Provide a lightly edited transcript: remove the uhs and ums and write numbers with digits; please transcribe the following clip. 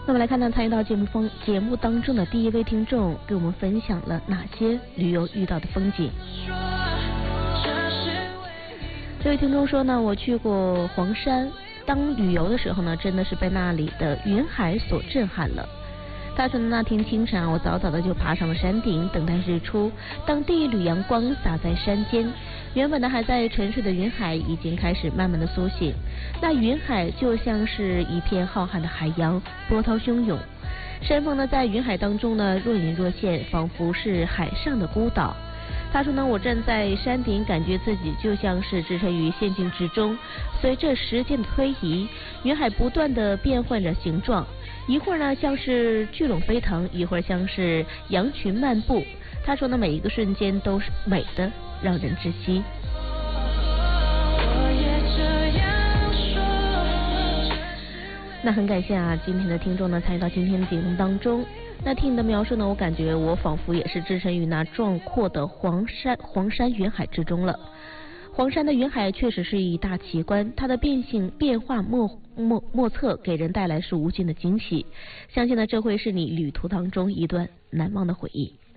那么来看到参与到节目当中的第一位听众给我们分享了哪些旅游遇到的风景。这位听众说呢，我去过黄山，当旅游的时候呢，真的是被那里的云海所震撼了。他说那天清晨我早早的就爬上了山顶，等待日出。当第一缕阳光洒在山间，原本呢还在沉睡的云海已经开始慢慢的苏醒。那云海就像是一片浩瀚的海洋，波涛汹涌。山峰呢在云海当中呢若隐若现，仿佛是海上的孤岛。他说呢，我站在山顶，感觉自己就像是置身于仙境之中。随着时间的推移，云海不断的变换着形状，一会儿呢像是巨龙飞腾，一会儿像是羊群漫步。他说呢，每一个瞬间都是美的让人窒息。那很感谢啊，今天的听众呢参与到今天的节目当中。那听你的描述呢，我感觉我仿佛也是置身于那壮阔的黄山云海之中了。黄山的云海确实是一大奇观，它的变化莫测，给人带来是无尽的惊喜。相信呢，这会是你旅途当中一段难忘的回忆。